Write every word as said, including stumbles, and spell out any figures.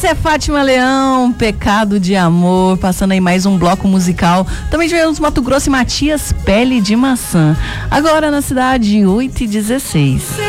Essa é Fátima Leão, Pecado de Amor, passando aí mais um bloco musical. Também tivemos Mato Grosso e Matias, Pele de Maçã. Agora na cidade, oito e dezesseis.